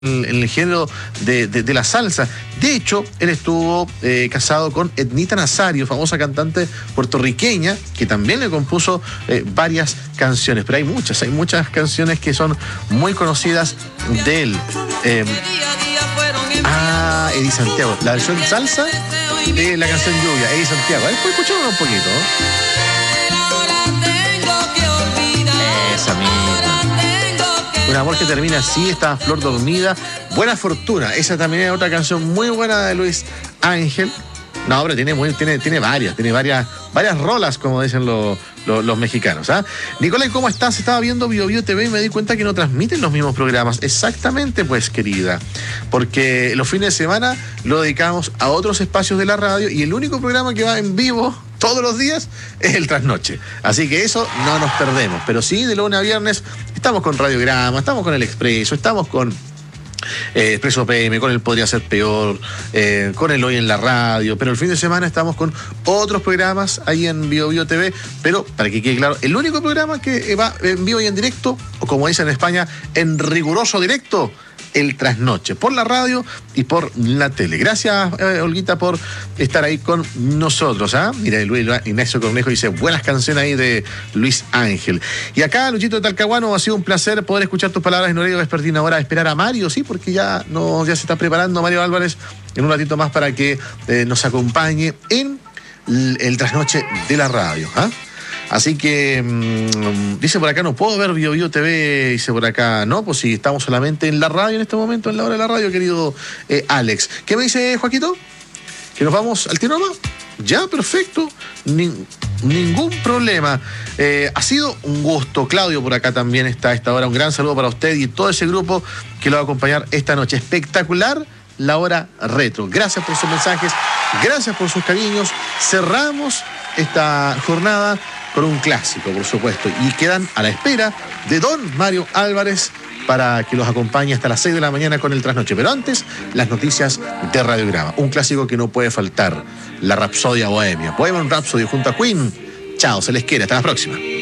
en el género de la salsa. De hecho, él estuvo casado con Ednita Nazario, famosa cantante puertorriqueña, que también le compuso varias canciones. Pero hay muchas canciones que son muy conocidas de él. Eddie Santiago, la versión salsa de la canción Lluvia, Eddie Santiago. A ver, pues escuchémoslo un poquito. Esa misma. Un amor que termina así, está Flor Dormida. Buena Fortuna, esa también es otra canción muy buena de Luis Ángel. No, pero tiene varias rolas, como dicen los mexicanos. Nicolai, ¿cómo estás? Estaba viendo Bio Bio TV y me di cuenta que no transmiten los mismos programas. Exactamente, pues, querida. Porque los fines de semana lo dedicamos a otros espacios de la radio y el único programa que va en vivo todos los días es el Trasnoche. Así que eso no nos perdemos. Pero sí, de lunes a viernes estamos con Radiograma, estamos con El Expreso, estamos con Expreso PM, con el Podría Ser Peor, con el Hoy en la Radio, pero el fin de semana estamos con otros programas ahí en Bio Bio TV, pero para que quede claro, el único programa que va en vivo y en directo, o como dicen en España, en riguroso directo, el Trasnoche, por la radio y por la tele. Gracias, Olguita, por estar ahí con nosotros. Mira, Luis Ignacio Cornejo dice, buenas canciones ahí de Luis Ángel. Y acá, Luchito de Talcahuano, ha sido un placer poder escuchar tus palabras en horario vespertino. Ahora esperar a Mario, sí, porque ya se está preparando Mario Álvarez en un ratito más para que nos acompañe en el Trasnoche de la radio. Así que, dice por acá, no puedo ver Bio Bio TV, dice por acá, no, pues si estamos solamente en la radio en este momento, en la hora de la radio, querido Alex. ¿Qué me dice Joaquito? ¿Que nos vamos al tiro nomás? Ya, perfecto, ningún problema. Ha sido un gusto. Claudio por acá también está a esta hora. Un gran saludo para usted y todo ese grupo que lo va a acompañar esta noche. Espectacular la hora retro. Gracias por sus mensajes, gracias por sus cariños. Cerramos esta jornada con un clásico, por supuesto, y quedan a la espera de don Mario Álvarez para que los acompañe hasta las 6 de la mañana con el Trasnoche. Pero antes, las noticias de Radiograma. Un clásico que no puede faltar, la Rapsodia Bohemia. Bohemian Rhapsody junto a Queen. Chao, se les quiere, hasta la próxima.